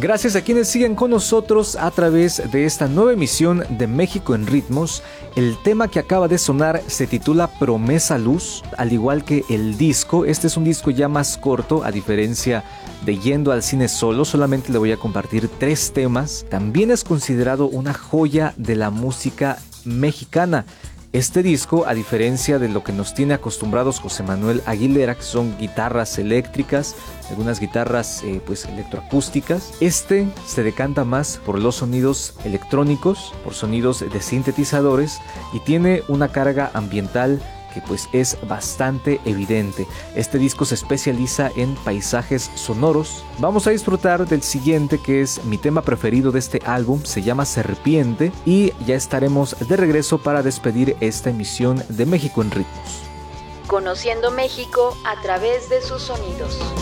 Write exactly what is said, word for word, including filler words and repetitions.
Gracias a quienes siguen con nosotros a través de esta nueva emisión de México en Ritmos. El tema que acaba de sonar se titula Promesa Luz, al igual que el disco. Este es un disco ya más corto, a diferencia de Yendo al Cine Solo. Solamente le voy a compartir tres temas. También es considerado una joya de la música mexicana. Este disco, a diferencia de lo que nos tiene acostumbrados José Manuel Aguilera, que son guitarras eléctricas, algunas guitarras eh, pues electroacústicas, este se decanta más por los sonidos electrónicos, por sonidos de sintetizadores, y tiene una carga ambiental que pues es bastante evidente. Este disco se especializa en paisajes sonoros. Vamos a disfrutar del siguiente, que es mi tema preferido de este álbum, se llama Serpiente, y ya estaremos de regreso para despedir esta emisión de México en Ritmos. Conociendo México a través de sus sonidos.